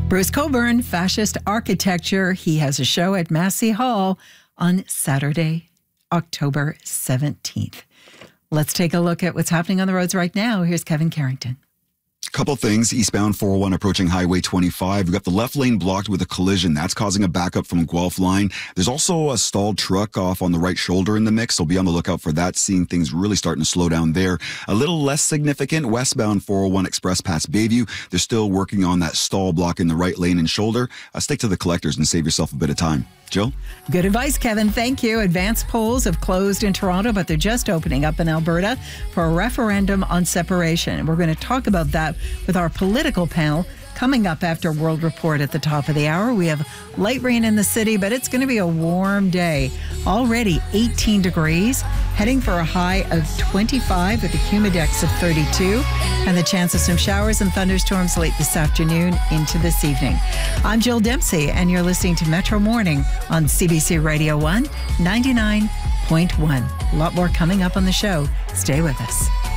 Bruce Cockburn, Fascist Architecture. He has a show at Massey Hall on Saturday, October 17th. Let's take a look at what's happening on the roads right now. Here's Kevin Carrington. Couple things. Eastbound 401 approaching Highway 25. We've got the left lane blocked with a collision. That's causing a backup from Guelph line. There's also a stalled truck off on the right shoulder in the mix, so be on the lookout for that. Seeing things really starting to slow down there. A little less significant, westbound 401 Express past Bayview. They're still working on that stall block in the right lane and shoulder. Stick to the collectors and save yourself a bit of time. Jill? Good advice, Kevin. Thank you. Advance polls have closed in Toronto, but they're just opening up in Alberta for a referendum on separation. We're going to talk about that with our political panel coming up after World Report at the top of the hour. We have light rain in the city, but it's going to be a warm day. Already 18 degrees, heading for a high of 25 with a humidex of 32, and the chance of some showers and thunderstorms late this afternoon into this evening. I'm Jill Dempsey, and you're listening to Metro Morning on CBC Radio 1, 99.1. A lot more coming up on the show. Stay with us.